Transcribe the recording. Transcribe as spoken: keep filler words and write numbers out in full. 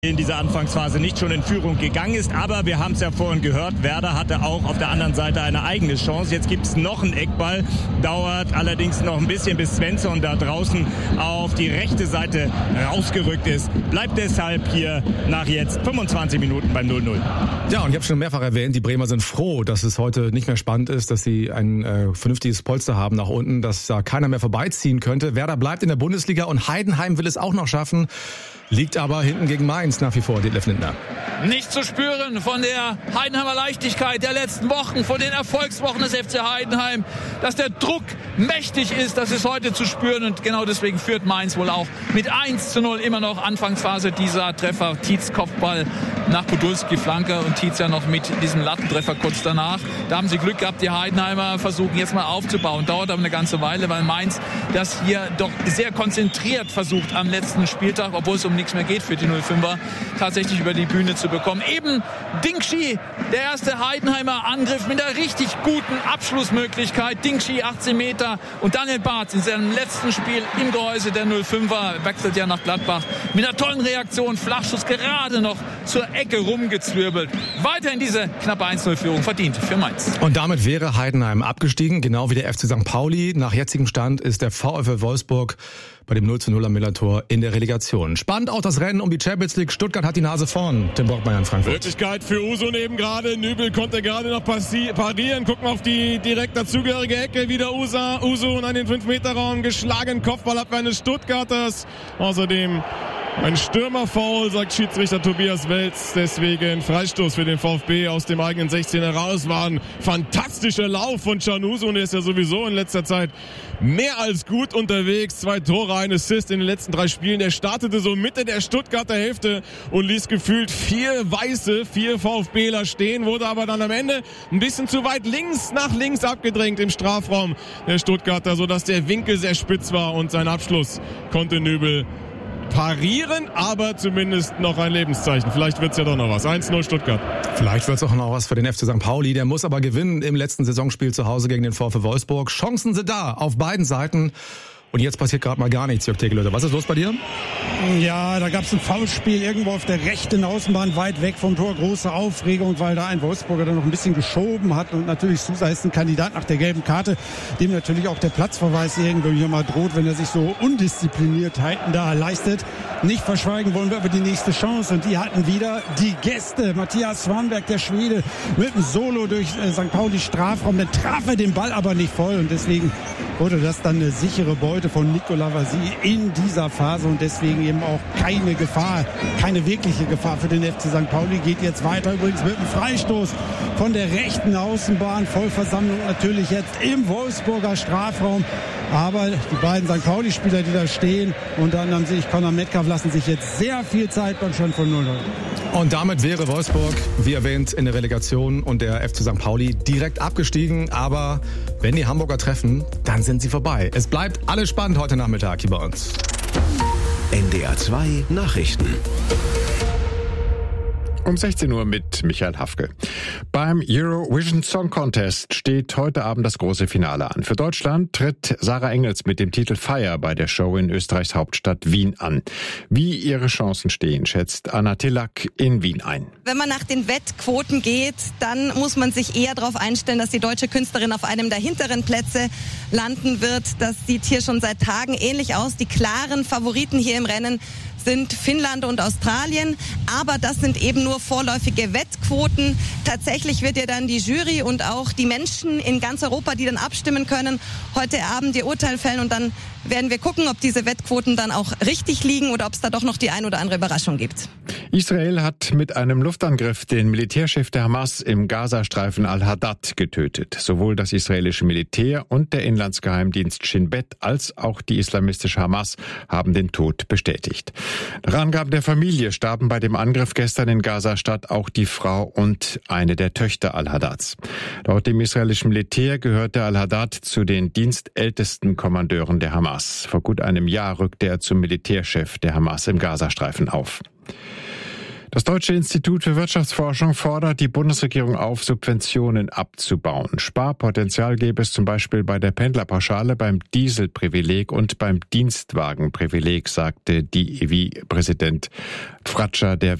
in dieser Anfangsphase nicht schon in Führung gegangen ist. Aber wir haben es ja vorhin gehört, Werder hatte auch auf der anderen Seite eine eigene Chance. Jetzt gibt es noch einen Eckball, dauert allerdings noch ein bisschen, bis Svensson da draußen auf die rechte Seite rausgerückt ist. Bleibt deshalb hier nach jetzt fünfundzwanzig Minuten beim null null. Ja, und ich habe schon mehrfach erwähnt, die Bremer sind froh, dass es heute nicht mehr spannend ist, dass sie ein äh, vernünftiges Polster haben nach unten, dass da keiner mehr vorbeiziehen könnte. Werder bleibt in der Bundesliga und Heidenheim will es auch noch schaffen. Liegt aber hinten gegen Mainz nach wie vor, Detlef Lindner. Nicht zu spüren von der Heidenheimer Leichtigkeit der letzten Wochen, von den Erfolgswochen des F C Heidenheim. Dass der Druck mächtig ist, das ist heute zu spüren. Und genau deswegen führt Mainz wohl auch mit eins zu null immer noch. Anfangsphase dieser Treffer, Tietz Kopfball nach Podolski Flanke und Tietz ja noch mit diesem Lattentreffer kurz danach. Da haben sie Glück gehabt, die Heidenheimer versuchen jetzt mal aufzubauen. Dauert aber eine ganze Weile, weil Mainz das hier doch sehr konzentriert versucht am letzten Spieltag, obwohl es um nichts mehr geht für die null fünfer, tatsächlich über die Bühne zu bekommen. Eben Dingshi, der erste Heidenheimer Angriff mit einer richtig guten Abschlussmöglichkeit. Dingshi achtzehn Meter und Daniel Barth in seinem letzten Spiel im Gehäuse der null fünfer, wechselt ja nach Gladbach, mit einer tollen Reaktion, Flachschuss gerade noch zur Ecke rumgezwirbelt. Weiterhin diese knappe eins null Führung verdient für Mainz. Und damit wäre Heidenheim abgestiegen, genau wie der F C Sankt Pauli. Nach jetzigem Stand ist der VfL Wolfsburg bei dem null zu null am Millantor in der Relegation. Spannend auch das Rennen um die Champions League. Stuttgart hat die Nase vorn. Tim Borgmeier in Frankfurt. Möglichkeit für Usun eben gerade. Nübel konnte gerade noch passi- parieren. Gucken wir auf die direkt dazugehörige Ecke. Wieder Usa, Usun an den fünf Meter Raum geschlagen. Kopfballabwehr eines Stuttgarters. Außerdem ein Stürmerfoul, sagt Schiedsrichter Tobias Welz. Deswegen Freistoß für den VfB aus dem eigenen sechzehner raus. War ein fantastischer Lauf von Can Usun. Der ist ja sowieso in letzter Zeit mehr als gut unterwegs. Zwei Tore, ein Assist in den letzten drei Spielen. Er startete so Mitte der Stuttgarter Hälfte und ließ gefühlt vier Weiße, vier VfBler stehen. Wurde aber dann am Ende ein bisschen zu weit links nach links abgedrängt im Strafraum der Stuttgarter, sodass der Winkel sehr spitz war und sein Abschluss konnte Nübel parieren, aber zumindest noch ein Lebenszeichen. Vielleicht wird's ja doch noch was. eins null Stuttgart. Vielleicht wird's auch noch was für den F C Sankt Pauli. Der muss aber gewinnen im letzten Saisonspiel zu Hause gegen den VfL Wolfsburg. Chancen sind da auf beiden Seiten. Und jetzt passiert gerade mal gar nichts, Jörg Tegelöder. Was ist los bei dir? Ja, da gab es ein Foulspiel irgendwo auf der rechten Außenbahn, weit weg vom Tor. Große Aufregung, weil da ein Wolfsburger dann noch ein bisschen geschoben hat. Und natürlich Sousa ist ein Kandidat nach der gelben Karte, dem natürlich auch der Platzverweis irgendwie hier mal droht, wenn er sich so Undiszipliniertheiten da leistet. Nicht verschweigen wollen wir aber die nächste Chance. Und die hatten wieder die Gäste. Matthias Swanberg, der Schwede, mit einem Solo durch äh, Sankt Pauli Strafraum. Dann traf er den Ball aber nicht voll. Und deswegen wurde das dann eine sichere Beute von Nicolas Vasy in dieser Phase und deswegen eben auch keine Gefahr, keine wirkliche Gefahr für den F C Sankt Pauli. Geht jetzt weiter übrigens mit einem Freistoß von der rechten Außenbahn. Vollversammlung natürlich jetzt im Wolfsburger Strafraum. Aber die beiden Sankt Pauli-Spieler, die da stehen, unter anderem sehe ich Conor Metcalf, lassen sich jetzt sehr viel Zeit beim Stand von null null. Und damit wäre Wolfsburg, wie erwähnt, in der Relegation und der F C Sankt Pauli direkt abgestiegen. Aber wenn die Hamburger treffen, dann sind sie vorbei. Es bleibt alles spannend heute Nachmittag hier bei uns. N D R zwei Nachrichten. Um sechzehn Uhr mit Michael Hafke. Beim Eurovision Song Contest steht heute Abend das große Finale an. Für Deutschland tritt Sarah Engels mit dem Titel Fire bei der Show in Österreichs Hauptstadt Wien an. Wie ihre Chancen stehen, schätzt Anna Tillack in Wien ein. Wenn man nach den Wettquoten geht, dann muss man sich eher darauf einstellen, dass die deutsche Künstlerin auf einem der hinteren Plätze landen wird. Das sieht hier schon seit Tagen ähnlich aus. Die klaren Favoriten hier im Rennen sind Finnland und Australien, aber das sind eben nur vorläufige Wettquoten. Tatsächlich wird ja dann die Jury und auch die Menschen in ganz Europa, die dann abstimmen können, heute Abend ihr Urteil fällen und dann werden wir gucken, ob diese Wettquoten dann auch richtig liegen oder ob es da doch noch die ein oder andere Überraschung gibt. Israel hat mit einem Luftangriff den Militärchef der Hamas im Gazastreifen Al-Haddad getötet. Sowohl das israelische Militär und der Inlandsgeheimdienst Shin Bet als auch die islamistische Hamas haben den Tod bestätigt. Nach Angaben der Familie starben bei dem Angriff gestern in Gaza-Stadt auch die Frau und eine der Töchter Al-Haddads. Laut dem israelischen Militär gehörte Al-Haddad zu den dienstältesten Kommandeuren der Hamas. Vor gut einem Jahr rückte er zum Militärchef der Hamas im Gazastreifen auf. Das Deutsche Institut für Wirtschaftsforschung fordert die Bundesregierung auf, Subventionen abzubauen. Sparpotenzial gäbe es zum Beispiel bei der Pendlerpauschale, beim Dieselprivileg und beim Dienstwagenprivileg, sagte die E W I-Präsident Fratscher der